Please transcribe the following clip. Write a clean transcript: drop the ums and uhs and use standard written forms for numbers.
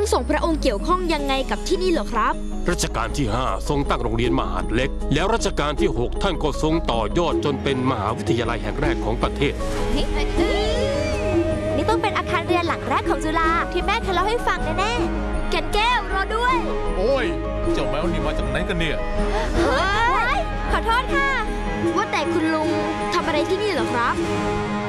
ทรงพระองค์เกี่ยวข้องยังไงกับที่นี่เหรอครับรัชกาลที่ 5ทรงตั้งโรงเรียนมหาดเล็กแล้วรัชกาลที่ 6ท่านก็ทรงต่อยอดจนเป็นมหาวิทยาลัยแห่งแรกของประเทศนี่ต้องเป็นอาคารเรียนหลังแรกของจุฬาที่แม่เคยเล่าให้ฟังแน่ๆแก่นแก้วรอด้วยโอ้ยเจ้าแมวนี่มาจากไหนกันเนี่ยเฮ้ยขอโทษค่ะว่าแต่คุณลุงทำอะไรที่นี่เหรอครับ